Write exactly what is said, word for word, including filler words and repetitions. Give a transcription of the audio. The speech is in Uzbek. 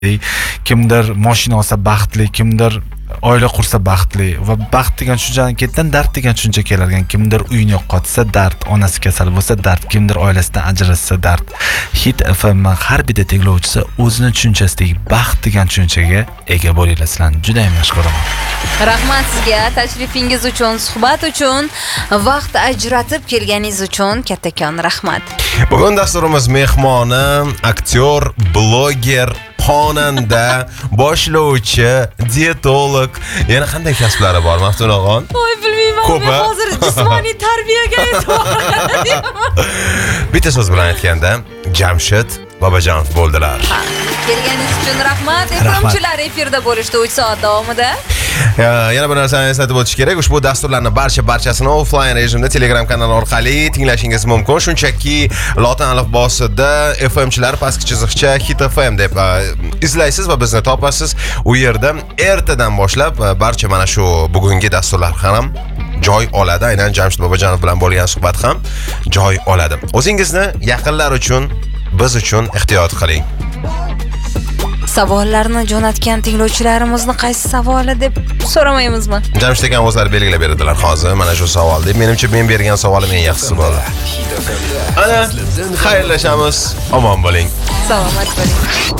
kimdir mashina olsa baxtli, kimdir oila qursa baxtli va baxt degan tushunchadan ketdan dard degan tushuncha kelar ekan. Kimdir uyini yo'qotsa dard, onasi kasal bo'lsa dard, kimdir oilasidan ajrashsa dard. Hit F M har bitta tinglovchisi o'zini tushunchasidagi baxt degan tushunchaga ega bo'linglar. Sizlarni juda ham yaxshi ko'raman. Rahmat sizga tashrifingiz uchun, suhbat uchun, vaqt ajratib kelganingiz uchun kattakon rahmat. Bugun dasturimiz mehmoni aktyor, bloger, xonanda, boshlovchi, dietolog, yana qanday kasblari bor Maftunog'on? Voy bilmayman, men hozir jismoniy tarbiyaga e'tibor. Bitta so'z bilan aytganda, Jamshid Bobojonov bo'ldilar. Kelganingiz uchun rahmat. Efirchilar efirda bo'lishdi uch soat davomida. Yana bir narsani eslatib o'tish kerak. Ushbu dasturlarni barcha barchasini offline rejimda Telegram kanali orqali tinglashingiz mumkin. Shunchaki lotin alifbosida F M chilar pastki chiziqcha Hit F M deb izlaysiz va bizni topasiz. U yerda ertadan boshlab barcha mana shu bugungi dasturlar ham joy oladi. Aynan Jamshid Bobojonov bilan bo'lgan suhbat ham joy oladi. O'zingizni yaqinlar uchun, biz uchun ehtiyot qiling. Savollarni jo'natgan tinglovchilarimizni qaysi savoli deb so'ramaymizmi? Jamshid ekan o'zlari belgilab berdilar hozir mana shu savol deb. Menimcha men bergan savolim eng yaxshisi bo'ldi. Ana, xayrlashamiz. Omon bo'ling. Salomat bo'ling.